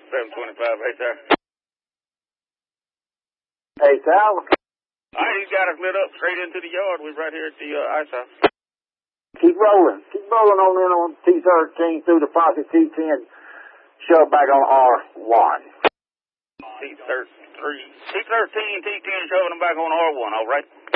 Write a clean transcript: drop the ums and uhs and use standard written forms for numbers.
725. Hey, sir. Hey, Sal. All right, he's got us lit up straight into the yard. We're right here at the ice house. Keep rolling. Keep rolling on in on T13 through the pocket T10. Shove back on R1. T13, T10 shoving them back on R1, all right?